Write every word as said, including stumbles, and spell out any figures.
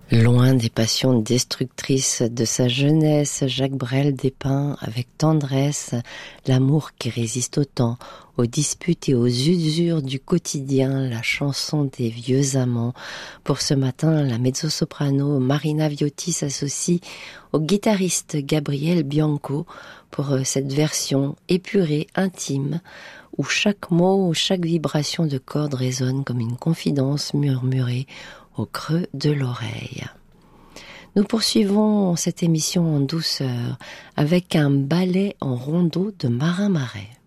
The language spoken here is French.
Loin des passions destructrices de sa jeunesse, Jacques Brel dépeint avec tendresse l'amour qui résiste au temps, aux disputes et aux usures du quotidien, la chanson des vieux amants. Pour ce matin, la mezzo-soprano Marina Viotti s'associe au guitariste Gabriel Bianco pour cette version épurée, intime, où chaque mot, où chaque vibration de corde résonne comme une confidence murmurée au creux de l'oreille. Nous poursuivons cette émission en douceur avec un ballet en rondeau de Marin Marais.